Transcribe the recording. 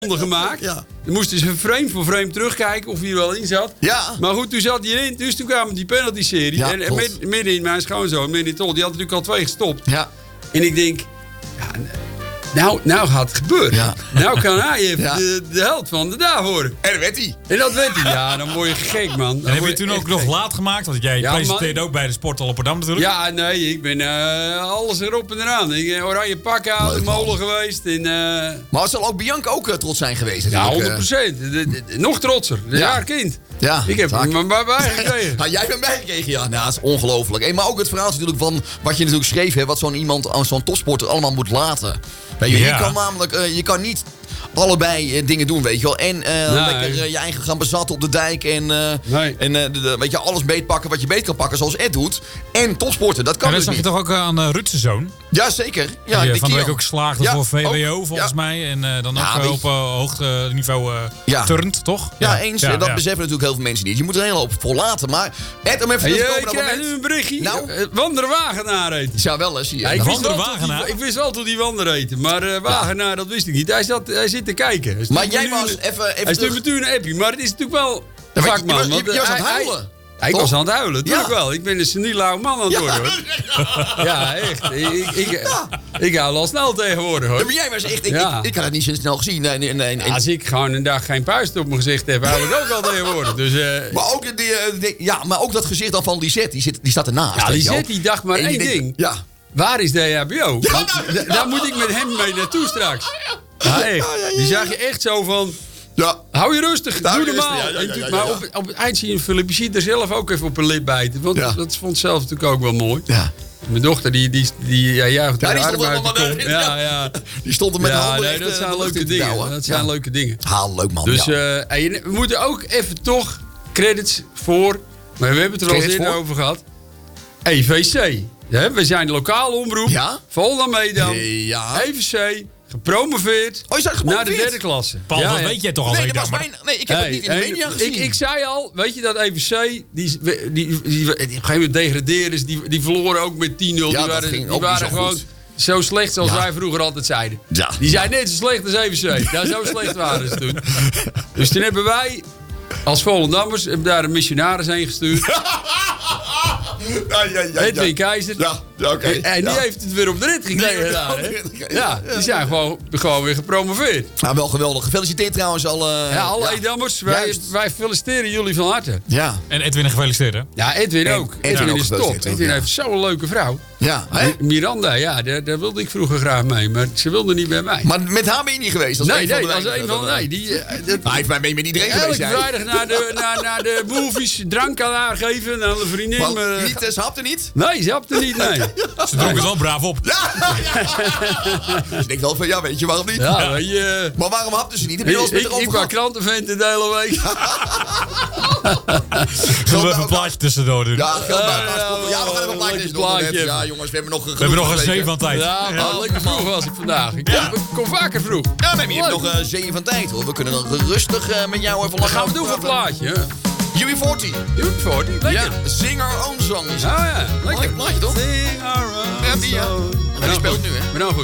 gemaakt. Ja. Dan moesten ze frame voor frame terugkijken of hij er wel in zat. Ja. Maar goed, toen zat hij erin. Dus toen kwamen die penalty-serie. Ja, en klopt. midden in mijn schoonzoon, midden in Tol, die had natuurlijk al 2 gestopt. Ja. En ik denk, ja, nou gaat het gebeuren. Ja. Nou kan hij even Ja. de held van de dag worden. En dat werd hij. En dat werd hij. Ja, dan word je gek, man. Dan En heb word je toen echt ook nog gek. laat gemaakt? Want jij Ja, presenteerde ook bij de Sport Rotterdam natuurlijk. Ja, nee, ik ben alles erop en eraan. Ik ben oranje pak aan de Leuk, man. molen geweest. En, Maar zal ook Bianca ook trots zijn geweest? ja, natuurlijk, 100%. Nog trotser. Ja. Ja, haar kind. Ja, Ik heb zaak. hem maar bijgekregen. Ja, jij bent bijgekregen, ja. Nou, dat is ongelooflijk. Hey, maar ook het verhaal is natuurlijk van wat je natuurlijk schreef, hè, wat zo'n iemand, zo'n topsporter allemaal moet laten. Weet je, Ja. je kan namelijk, je kan niet allebei dingen doen, weet je wel. En lekker je eigen gaan bezatten op de dijk en, Nee. weet je, alles beetpakken wat je beet kan pakken, zoals Ed doet. En topsporten, dat kan En dat dus zag je niet. toch ook aan Rutse zoon? Ja, zeker. Ja, die de van de week Kian. ook geslaagd Ja, voor VWO ook. volgens Ja. mij. En dan Ja, ook weet op je. hoogte niveau Ja. turnt, toch? Ja, eens. Ja, En dat ja. beseffen natuurlijk heel veel mensen niet. Je moet er een hele hoop voor laten. Maar Ed, om even Hey, terug te ik komen op dat krijg moment. nu een berichtje. Nou? Wander Wagenaar heet hij. Ja, wel eens. Zie je. Ja, Nou, Wander Wagenaar? ik wist wel hoe die Wander heette. Maar Wagenaar, dat wist ik niet. Hij zit te kijken. Hij maar stuurt jij me nu was een- even Hij stuurt terug. me toen een appje. Maar het is natuurlijk wel een Ja, maar vakman. je want, was aan het hij- huilen. Ik Toch? was aan het huilen, natuurlijk Ja. wel. Ik ben een seniele oude man aan het worden, hoor. Ja, echt. Ik huil al snel tegenwoordig, Ja, hoor. maar jij was echt... Ja. Ik had het niet zo snel gezien. Nee. Als ik gewoon een dag geen puist op mijn gezicht heb, huil ik ook al tegenwoordig. Dus, Maar ook, maar ook dat gezicht dan van Lisette, die staat ernaast. ja, weet je wel. Lisette die dacht maar En je één denkt, ding. Ja. Waar is de EHBO? Ja, Want nou, daar moet ik met hem mee naartoe straks. Ja, echt. Die zag je echt zo van... Ja. Hou je rustig, Hou doe je normaal. rustig, ja. Maar op het eind zie je Philip, je ziet er zelf ook even op een lip bijten. Want Ja. dat vond zelf natuurlijk ook wel mooi. Ja. Mijn dochter, die juicht Ja, de die arm stond uit allemaal de kom. Ja. Die stond er met de Ja, handen nee, echt, dat zijn de lucht leuke in te dingen. douwen. Dat zijn Ja. leuke dingen. Leuk man. Dus ja. we moeten ook even toch credits voor... Maar we hebben het er al eens Credits eerder voor? over gehad. EVC. Ja, we zijn de lokale omroep. Ja? Volendam-Medam. Ja. EVC. Gepromoveerd. Oh, je zegt naar de gepromoveerd? 3e klasse. Paul, Ja, dat ja. weet jij toch al Nee, zeker. dat was Maar mijn... Nee, ik heb het niet in de media gezien. Ik zei al, weet je dat EVC, die op een gegeven moment degradeerden ze, die verloren ook met 10-0. Ja, die dat waren, ging die ook waren niet zo gewoon goed. zo slecht zoals Ja. wij vroeger altijd zeiden. Ja. Die zijn net zo slecht als EVC. Ja, zo slecht waren ze toen. Dus toen hebben wij als Volendammers daar een missionaris heen gestuurd. Edwin Keizer. Ja, oké. En die Ja. heeft het weer op de rit gekregen. Die- daar, hè? Ja, die zijn gewoon weer gepromoveerd. Nou, wel geweldig. Gefeliciteerd trouwens al. Ja, alle Edammers, Juist. wij feliciteren jullie van harte. Ja. En Edwin, gefeliciteerd hè? Ja, Edwin En- ook. Edwin Edwin ook is top. gefeliciteerd, Edwin ja. heeft zo'n leuke vrouw. Ja. Hè? Miranda, ja, daar wilde ik vroeger graag mee. Maar ze wilde niet bij mij. Maar met haar ben je niet geweest? Als nee, een van de dat is weinigen. een van... Nee, die... Hij heeft mij mee met iedereen geweest. Elke jij. vrijdag naar de movies drank aan haar geven. Aan de vriendin. Maar niet, ze hapte niet? Nee, ze hapte niet, nee. Ze dronk het wel braaf op. Ja. Ik denk wel van, ja, weet je, waarom niet? Ja, weet je... Maar waarom hapte ze niet? Heb je wel eens met haar Ik over was gehad? krantenventen de hele week. Zullen we even een plaatje tussendoor doen? Ja, geld bij elkaar ja, stoppen. Ja, we gaan even een plaatje lekker doen. plaatje. Ja, jongens, we hebben nog We hebben nog een 7 van tijd. Ja, maar lekker vroeg was ik vandaag. Ik kom vaker vroeg. Ja, maar je hebt nog 7 van tijd, hoor. We kunnen dan rustig met jou even Wat gaan we doen voor plaatje? UB40. UB40, lekker. Ja, Sing Our Own Song is het. Oh ja, lekker. Lekker plaatje, toch? Sing our own Ja, die, ja. song. Maar die speelt nu, hè? Maar nou goed.